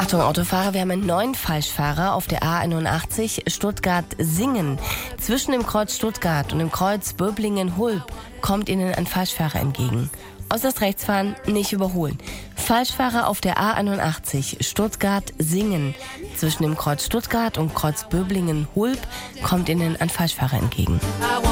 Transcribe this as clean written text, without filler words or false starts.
Achtung, Autofahrer, wir haben einen neuen Falschfahrer auf der A81 Stuttgart-Singen. Zwischen dem Kreuz Stuttgart und dem Kreuz Böblingen-Hulb kommt Ihnen ein Falschfahrer entgegen. Äußerst rechts fahren, nicht überholen. Falschfahrer auf der A81 Stuttgart-Singen. Zwischen dem Kreuz Stuttgart und Kreuz Böblingen-Hulb kommt Ihnen ein Falschfahrer entgegen.